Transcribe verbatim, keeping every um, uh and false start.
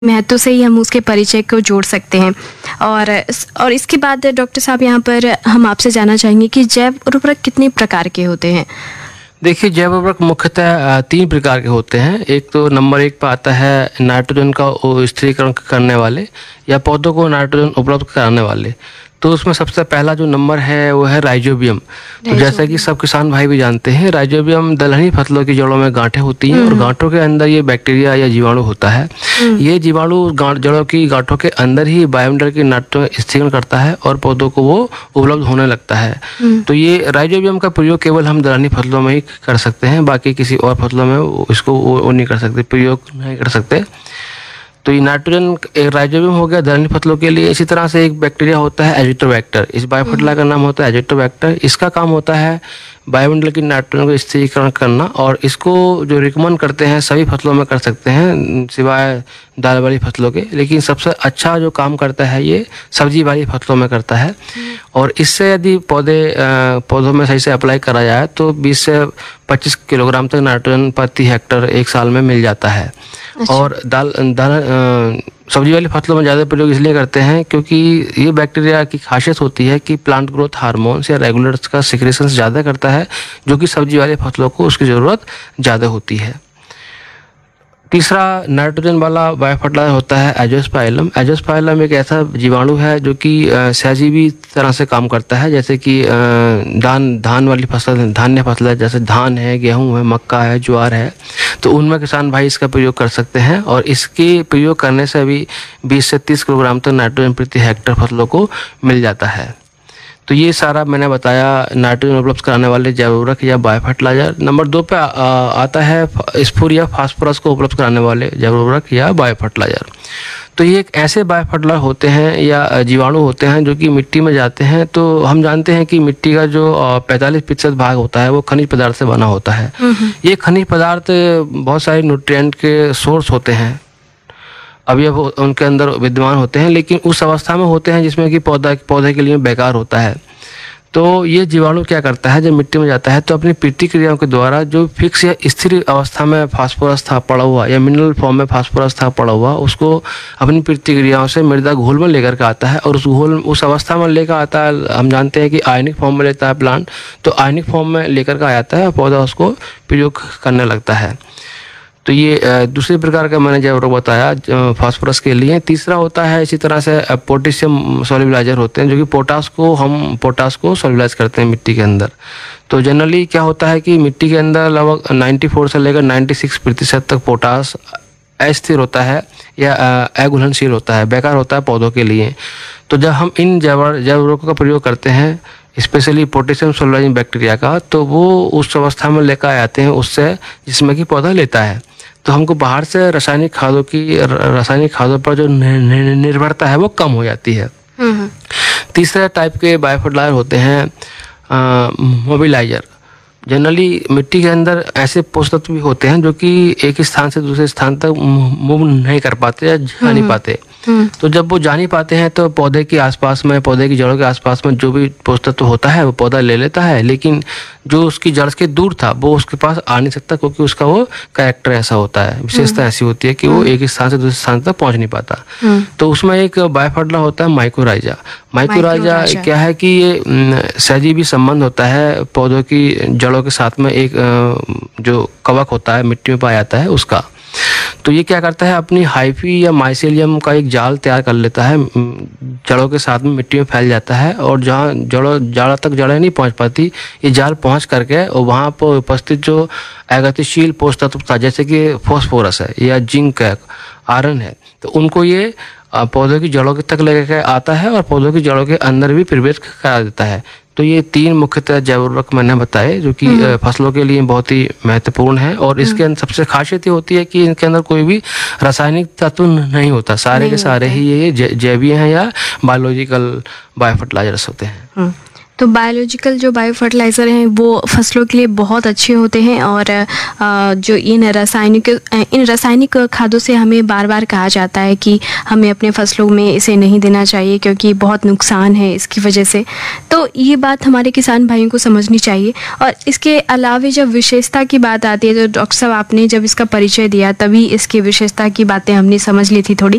महत्व से ही हम उसके परिचय को जोड़ सकते हैं। और और इसके बाद डॉक्टर साहब यहाँ पर हम आपसे जानना चाहेंगे कि जैव उर्वरक कितने प्रकार के होते हैं? देखिए, जैव उर्वरक मुख्यतः तीन प्रकार के होते हैं। एक तो नंबर एक पर आता है नाइट्रोजन का स्थिरीकरण करने वाले या पौधों को नाइट्रोजन उपलब्ध कराने वाले। तो उसमें सबसे पहला जो नंबर है वो है राइजोबियम। तो जैसा कि सब किसान भाई भी जानते हैं, राइजोबियम दलहनी फसलों की जड़ों में गांठें होती हैं और गांठों के अंदर ये बैक्टीरिया या जीवाणु होता है। ये जीवाणु जड़ों की गांठों के अंदर ही वायुमंडल की नाइट्रोजन स्थिरीकरण करता है और पौधों को वो उपलब्ध होने लगता है। तो ये राइजोबियम का प्रयोग केवल हम दलहनी फसलों में ही कर सकते हैं, बाकी किसी और फसलों में इसको वो नहीं कर सकते, प्रयोग नहीं कर सकते। तो ये नाइट्रोजन एक राइजोबियम हो गया दलहनी फसलों के लिए। इसी तरह से एक बैक्टीरिया होता है एजिटोबैक्टर। इस बायोफिटला का नाम होता है एजिटोबैक्टर। इसका काम होता है वायुमंडल की नाइट्रोजन को स्थिरीकरण करना, और इसको जो रिकमेंड करते हैं सभी फसलों में कर सकते हैं सिवाय दाल वाली फसलों के, लेकिन सबसे अच्छा जो काम करता है ये सब्जी वाली फसलों में करता है। और इससे यदि पौधे पौधों में सही से अप्लाई करा जाए तो बीस से पच्चीस किलोग्राम तक नाइट्रोजन प्रति हेक्टर एक साल में मिल जाता है। अच्छा। और दाल दाल सब्जी वाली फसलों में ज़्यादा प्रयोग इसलिए करते हैं क्योंकि ये बैक्टीरिया की खासियत होती है कि प्लांट ग्रोथ हार्मोन्स या रेगुलेटर्स का सिक्रेशन ज़्यादा करता है, जो कि सब्जी वाली फसलों को उसकी ज़रूरत ज़्यादा होती है। तीसरा नाइट्रोजन वाला बायोफर्टिलाइजर होता है एजोस्पाइलम। एजोस्पाइलम एक ऐसा जीवाणु है जो कि सहजीवी तरह से काम करता है, जैसे कि धान धान वाली फसल, धान्य फसल है, जैसे धान है, गेहूं है, मक्का है, ज्वार है, तो उनमें किसान भाई इसका प्रयोग कर सकते हैं। और इसके प्रयोग करने से भी बीस से तीस किलोग्राम तक नाइट्रोजन प्रति हेक्टर फसलों को मिल जाता है। तो ये सारा मैंने बताया नाइट्रोजन उपलब्ध कराने वाले जैव उर्वरक या बायोफर्टिलाइजर। नंबर दो पे आ, आता है स्फूर या फास्फोरस को उपलब्ध कराने वाले जैव उर्वरक या बायोफर्टिलाइजर। तो ये एक ऐसे बायोफर्टिलाइजर होते हैं या जीवाणु होते हैं जो कि मिट्टी में जाते हैं। तो हम जानते हैं कि मिट्टी का जो पैंतालीस प्रतिशत भाग होता है वो खनिज पदार्थ से बना होता है। ये खनिज पदार्थ बहुत सारे न्यूट्रिएंट के सोर्स होते हैं, अभी अब उनके अंदर विद्यमान होते हैं, लेकिन उस अवस्था में होते हैं जिसमें कि पौधा पौधे के लिए बेकार होता है। तो ये जीवाणु क्या करता है, जब मिट्टी में जाता है तो अपनी प्रतिक्रियाओं के द्वारा जो फिक्स या स्थिर अवस्था में फास्फोरस था पड़ा हुआ या मिनरल फॉर्म में फास्फोरस था पड़ा हुआ, उसको अपनी प्रतिक्रियाओं से मृदा घोल में लेकर के आता है और उस घोल उस अवस्था में लेकर आता है। हम जानते हैं कि आयनिक फॉर्म में लेता है प्लांट, तो आयनिक फॉर्म में लेकर के आता है और पौधा उसको प्रयोग करने लगता है। तो ये दूसरे प्रकार का मैंने जैव उर्वरक बताया फास्फोरस के लिए। तीसरा होता है इसी तरह से पोटेशियम सॉल्युबलाइजर होते हैं, जो कि पोटास को हम पोटास को सॉल्युबलाइज करते हैं मिट्टी के अंदर। तो जनरली क्या होता है कि मिट्टी के अंदर लगभग चौरानवे से लेकर छियानवे प्रतिशत तक पोटास अस्थिर होता है या अघुलनशील होता है, बेकार होता है पौधों के लिए। तो जब हम इन जैव जैव उर्वरकों का प्रयोग करते हैं, स्पेशली पोटेशियम सॉल्युबलाइजिंग बैक्टीरिया का, तो वो उस अवस्था में लेकर आते हैं उससे जिसमें कि पौधा लेता है। तो हमको बाहर से रासायनिक खादों की रासायनिक खादों पर जो निर्भरता है वो कम हो जाती है। तीसरे टाइप के बायोफर्टिलाइजर होते हैं मोबिलाइजर। जनरली मिट्टी के अंदर ऐसे पोषक तत्व भी होते हैं जो कि एक स्थान से दूसरे स्थान तक मूव नहीं कर पाते या जा नहीं पाते। तो जब वो जा नहीं पाते हैं तो पौधे के आसपास में, पौधे की जड़ों के आसपास में जो भी पोषक तत्व होता है वो पौधा ले लेता है, लेकिन जो उसकी जड़ के दूर था वो उसके पास आ नहीं सकता, क्योंकि उसका वो कैरेक्टर ऐसा होता है, विशेषता ऐसी होती है कि वो एक स्थान से दूसरे स्थान तक पहुंच नहीं पाता। तो उसमें एक बायोफर्टिलाइजर होता है माइकोराइजा। माइकोराइजा क्या है कि ये सहजीवी संबंध होता है पौधों की जड़ों के साथ में, एक जो कवक होता है मिट्टी में पाया जाता है उसका। तो ये क्या करता है, अपनी हाइफी या माइसेलियम का एक जाल तैयार कर लेता है, जड़ों के साथ में मिट्टी में फैल जाता है, और जहाँ जड़ों जड़ तक जड़ें नहीं पहुंच पाती, ये जाल पहुंच करके और वहाँ पर उपस्थित जो अगतिशील पोषक तत्व था, जैसे कि फास्फोरस है या जिंक है, आयरन है, तो उनको ये पौधों की जड़ों तक लेकर आता है और पौधों की जड़ों के अंदर भी प्रवेश करा देता है। तो ये तीन मुख्यतः जैव उर्वरक मैंने बताए जो कि फसलों के लिए बहुत ही महत्वपूर्ण है। और इसके अंदर सबसे खासियत ये होती है कि इनके अंदर कोई भी रासायनिक तत्व नहीं होता, सारे नहीं के सारे ही ये जैवीय हैं या बायोलॉजिकल बायोफर्टिलाइजर्स होते हैं। तो बायोलॉजिकल जो बायो फर्टिलाइज़र हैं वो फसलों के लिए बहुत अच्छे होते हैं, और अ, जो इन रासायनिक इन रासायनिक खादों से हमें बार बार कहा जाता है कि हमें अपने फसलों में इसे नहीं देना चाहिए क्योंकि बहुत नुकसान है इसकी वजह से। तो ये बात हमारे किसान भाइयों को समझनी चाहिए। और इसके अलावा जब विशेषता की बात आती है, तो डॉक्टर साहब आपने जब इसका परिचय दिया तभी इसकी विशेषता की बातें हमने समझ ली थी थोड़ी।